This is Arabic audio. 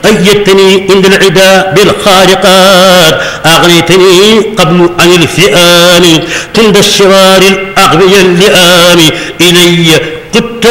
أيدتني عند العدا بالخارقات، أغنيتني قبل عن الفئام عند الشرار الأغبياء اللئام. إلي قدت